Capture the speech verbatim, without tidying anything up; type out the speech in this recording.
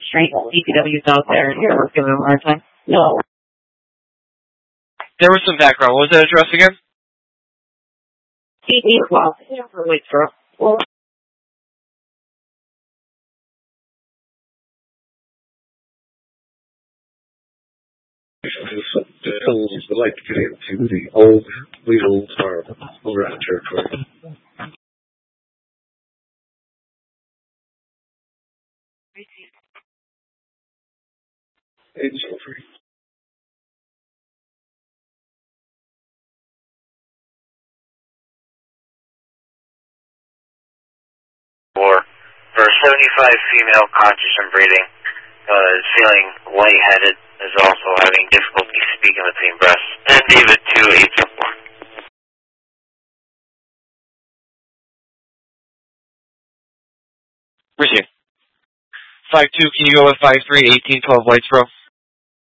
Straight D P Ws out there. You're giving them a hard time. No. There was some background. What was that address again? D D twelve. Yeah, for Whitesboro. Well, I'd like to get into the old legal farm over at the territory. It's so free. For for a seventy-five female conscious and breathing, uh, is feeling lightheaded, is also having difficulty speaking between breaths. And David two eight four. Appreciate it. five two, can you go with five three, eighteen twelve Whitesboro?